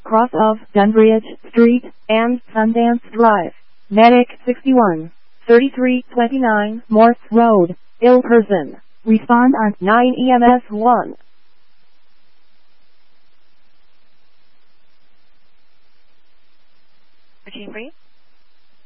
cross of Dunbridge Street and Sundance Drive. Medic 61, 3329 Morse Road, Ilperson. Respond on 9 EMS 1. Routine free.